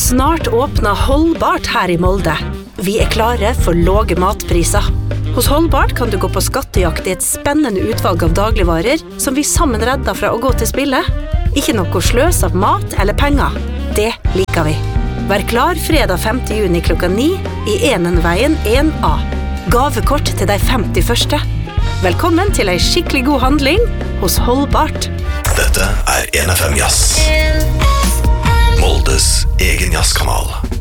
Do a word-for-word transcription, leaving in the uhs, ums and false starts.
Snart åpner Holdbart her i Molde. Vi er klare for låge matpriser. Hos Holdbart kan du gå på skattejakt i et spennende utvalg av dagligvarer som vi sammen redder fra å gå til spille. Ikke noe sløs av mat eller penger. Det liker vi. Vær klar fredag femte juni klokka ni i Enenveien en A. Gavekort til de femti første. Velkommen til en skikkelig god handling hos Holdbart. Dette er N F M Jazz. Moldes egen jazzkanal.